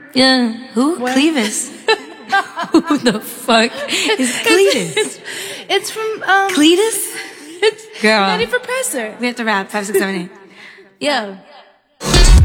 Yeah. Who? What? Clevis. Who the fuck is Cletus? It's from Cletus? It's Girl. Nutty Professor. We have to rap. 5, 6, 7, 8. Yo.